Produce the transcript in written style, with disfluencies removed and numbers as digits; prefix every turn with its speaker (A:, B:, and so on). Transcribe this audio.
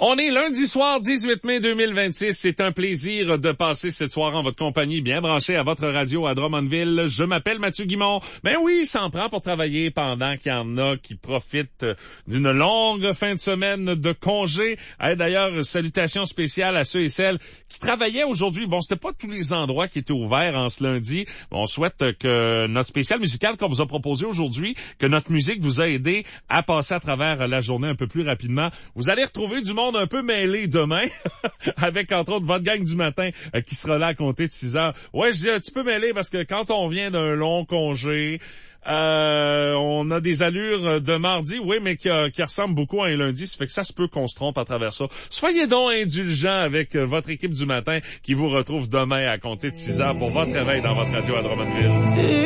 A: On est lundi soir, 18 mai 2026. C'est un plaisir de passer cette soirée en votre compagnie, bien branché à votre radio à Drummondville. Je m'appelle Mathieu Guimond. Ben oui, ça en prend pour travailler pendant qu'il y en a qui profitent d'une longue fin de semaine de congé. D'ailleurs, salutations spéciales à ceux et celles qui travaillaient aujourd'hui. Bon, c'était pas tous les endroits qui étaient ouverts en ce lundi. On souhaite que notre spécial musical qu'on vous a proposé aujourd'hui, que notre musique vous a aidé à passer à travers la journée un peu plus rapidement. Vous allez retrouver du monde un peu mêlé demain, avec entre autres votre gang du matin qui sera là à compter de 6 heures. Ouais, je dis un petit peu mêlé parce que quand on vient d'un long congé, on a des allures de mardi, oui, mais qui ressemblent beaucoup à un lundi. Ça fait que ça se peut qu'on se trompe à travers ça. Soyez donc indulgents avec votre équipe du matin qui vous retrouve demain à compter de 6 heures pour votre réveil dans votre radio à Drummondville.